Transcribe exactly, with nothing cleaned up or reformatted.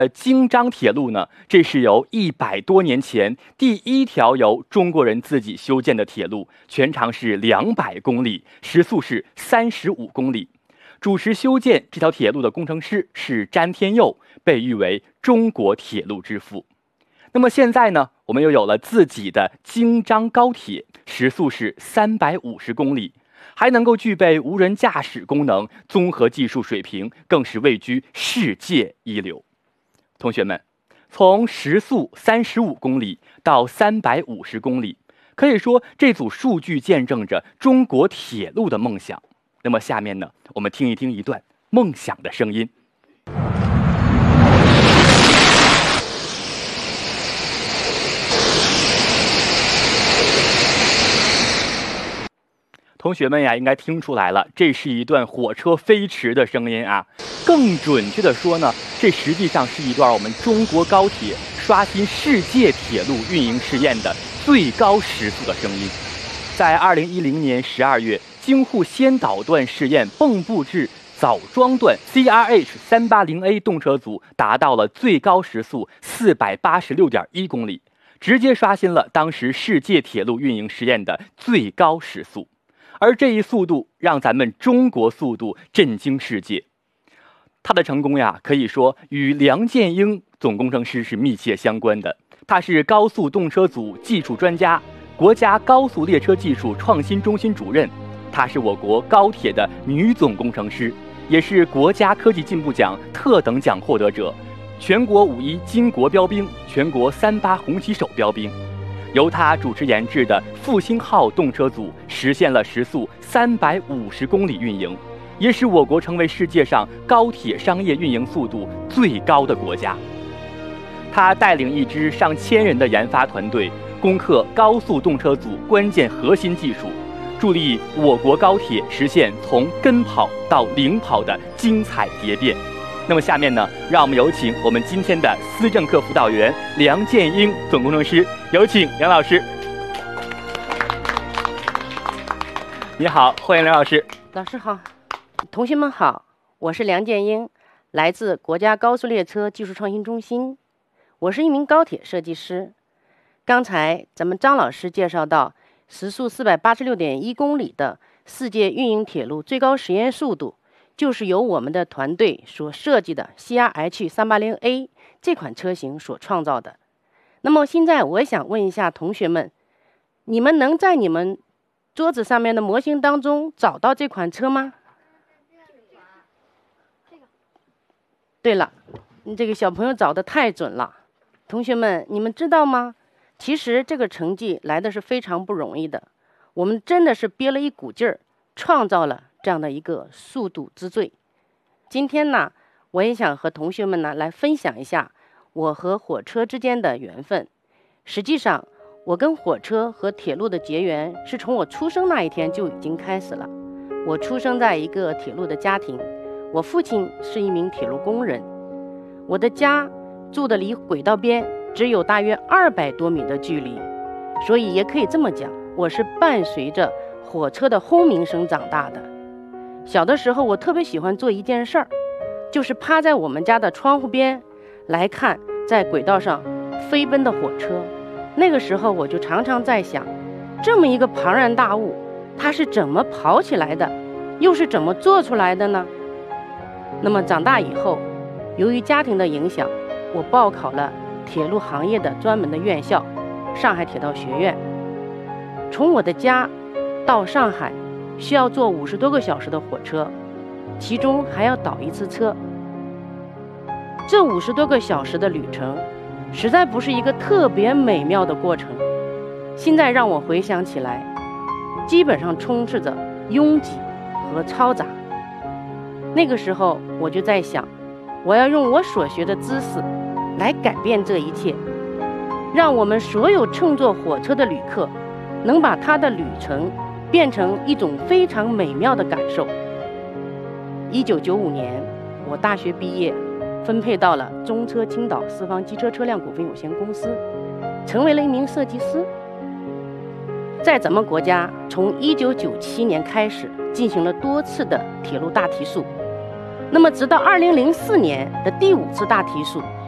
呃，京张铁路呢，这是由一百多年前第一条由中国人自己修建的铁路，全长是两百公里，时速是三十五公里。主持修建这条铁路的工程师是詹天佑，被誉为中国铁路之父。那么现在呢，我们又有了自己的京张高铁，时速是三百五十公里，还能够具备无人驾驶功能，综合技术水平更是位居世界一流。同学们，从时速三十五公里到三百五十公里，可以说这组数据见证着中国铁路的梦想。那么下面呢，我们听一听一段梦想的声音。同学们呀，应该听出来了，这是一段火车飞驰的声音啊。更准确的说呢，这实际上是一段我们中国高铁刷新世界铁路运营试验的最高时速的声音。在二零一零年十二月，京沪先导段试验蚌埠至枣庄段 C R H 三八零 A 动车组达到了最高时速四百八十六点一公里，直接刷新了当时世界铁路运营实验的最高时速。而这一速度让咱们中国速度震惊世界。它的成功呀，可以说与梁建英总工程师是密切相关的。他是高速动车组技术专家，国家高速列车技术创新中心主任。她是我国高铁的女总工程师，也是国家科技进步奖特等奖获得者，全国五一金国标兵，全国三八红旗手标兵。由他主持研制的复兴号动车组实现了时速三百五十公里运营，也使我国成为世界上高铁商业运营速度最高的国家。他带领一支上千人的研发团队，攻克高速动车组关键核心技术，助力我国高铁实现从跟跑到领跑的精彩蝶变。那么下面呢，让我们有请我们今天的思政课辅导员梁建英总工程师，有请梁老师。你好，欢迎梁老师。 老师好，同学们好，我是梁建英，来自国家高速列车技术创新中心，我是一名高铁设计师。刚才咱们张老师介绍到时速四百八十六点一公里的世界运营铁路最高实验速度，就是由我们的团队所设计的 C R H 三八零 A 这款车型所创造的。那么现在我想问一下同学们，你们能在你们桌子上面的模型当中找到这款车吗？对了，这个小朋友找得太准了。同学们，你们知道吗？其实这个成绩来的是非常不容易的，我们真的是憋了一股劲儿，创造了这样的一个速度之最。今天呢，我也想和同学们呢来分享一下我和火车之间的缘分。实际上，我跟火车和铁路的结缘是从我出生那一天就已经开始了。我出生在一个铁路的家庭，我父亲是一名铁路工人，我的家住的离轨道边只有大约二百多米的距离，所以也可以这么讲，我是伴随着火车的轰鸣声长大的。小的时候，我特别喜欢做一件事儿，就是趴在我们家的窗户边来看在轨道上飞奔的火车。那个时候我就常常在想，这么一个庞然大物，它是怎么跑起来的，又是怎么做出来的呢？那么长大以后，由于家庭的影响，我报考了铁路行业的专门的院校——上海铁道学院。从我的家到上海需要坐五十多个小时的火车，其中还要倒一次车。这五十多个小时的旅程实在不是一个特别美妙的过程，现在让我回想起来，基本上充斥着拥挤和嘈杂。那个时候我就在想，我要用我所学的知识来改变这一切，让我们所有乘坐火车的旅客能把他的旅程变成一种非常美妙的感受。一九九五年，我大学毕业，分配到了中车青岛四方机车车辆股份有限公司，成为了一名设计师。在咱们国家，从一九九七年开始进行了多次的铁路大提速，那么直到二零零四年的第五次大提速，